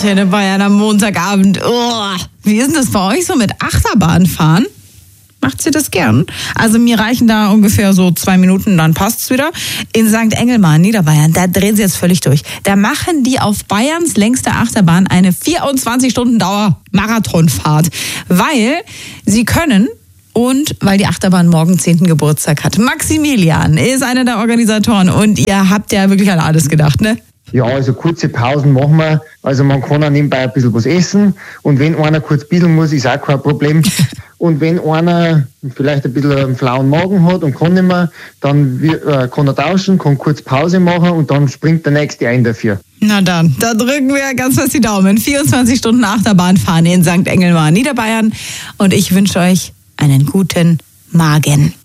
Antenne Bayern am Montagabend. Oh, wie ist denn das bei euch so mit Achterbahnfahren? Macht ihr das gern? Also mir reichen da ungefähr so 2 Minuten, dann passt's wieder. In St. Engelmann, Niederbayern, da drehen sie jetzt völlig durch. Da machen die auf Bayerns längster Achterbahn eine 24-Stunden-Dauer-Marathonfahrt, weil sie können und weil die Achterbahn morgen 10. Geburtstag hat. Maximilian ist einer der Organisatoren und ihr habt ja wirklich an alles gedacht, ne? Ja, also kurze Pausen machen wir. Also man kann auch nebenbei ein bisschen was essen. Und wenn einer kurz bieseln muss, ist auch kein Problem. Und wenn einer vielleicht ein bisschen einen flauen Magen hat und kann nicht mehr, dann kann er tauschen, kann kurz Pause machen und dann springt der Nächste ein dafür. Na dann, da drücken wir ganz fest die Daumen. 24 Stunden Achterbahn fahren in St. Engelmann, Niederbayern. Und ich wünsche euch einen guten Magen.